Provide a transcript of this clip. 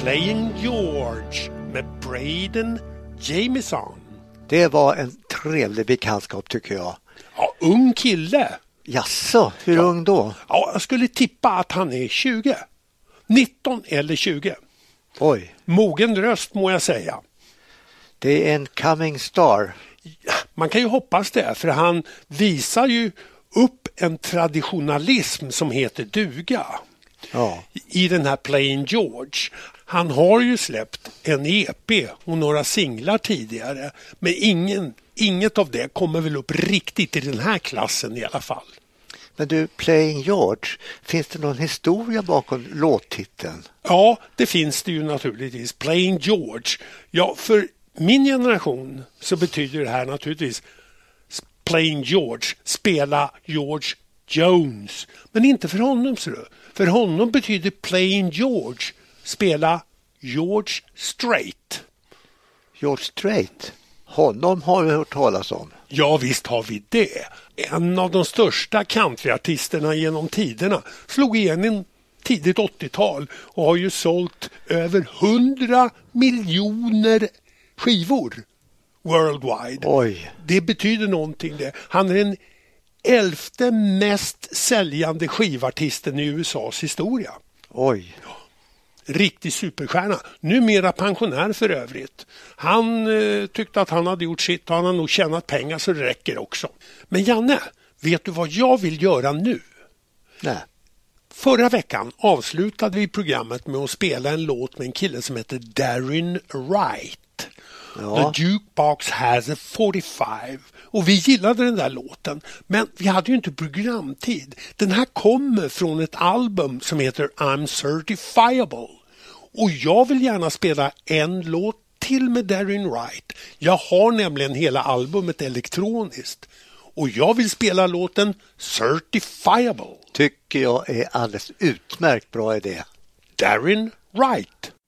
Playing George med Braden Jameson. Det var en trevlig bekantskap tycker jag. Ja, ung kille. Jaså, hur ung då? Ja, jag skulle tippa att han är 20. 19 eller 20. Oj. Mogen röst må jag säga. Det är en coming star. Man kan ju hoppas det, för han visar ju upp en traditionalism som heter duga. Ja. I den här Playing George. Han har ju släppt en EP och några singlar tidigare, men inget av det kommer väl upp riktigt i den här klassen i alla fall. Men du, Playing George, finns det någon historia bakom låttiteln? Ja, det finns det ju naturligtvis. Playing George. Ja, för min generation så betyder det här naturligtvis Playing George, spela George Jones. Men inte för honom, så du. För honom betyder Playing George spela George Strait. George Strait? Honom har vi hört talas om. Ja, visst har vi det. En av de största countryartisterna genom tiderna slog igenom tidigt 80-tal och har ju sålt över 100 miljoner skivor worldwide. Oj. Det betyder någonting det. Han är den 11:e mest säljande skivartisten i USAs historia. Oj. Riktig superstjärna. Numera pensionär för övrigt. Han tyckte att han hade gjort sitt och han har nog tjänat pengar så det räcker också. Men Janne, vet du vad jag vill göra nu? Nej. Förra veckan avslutade vi programmet med att spela en låt med en kille som heter Darren Wright. Ja. The Jukebox Has a 45. Och vi gillade den där låten. Men vi hade ju inte programtid. Den här kommer från ett album som heter I'm Certifiable. Och jag vill gärna spela en låt till med Darren Wright. Jag har nämligen hela albumet elektroniskt. Och jag vill spela låten Certifiable. Tycker jag är alldeles utmärkt bra idé. Darren Wright.